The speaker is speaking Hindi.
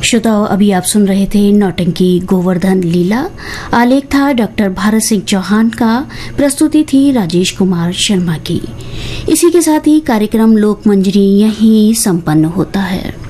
श्रोताओं, अभी आप सुन रहे थे नौटंकी गोवर्धन लीला। आलेख था डॉक्टर भारत सिंह चौहान का, प्रस्तुति थी राजेश कुमार शर्मा की। इसी के साथ ही कार्यक्रम लोक मंजरी यहीं संपन्न होता है।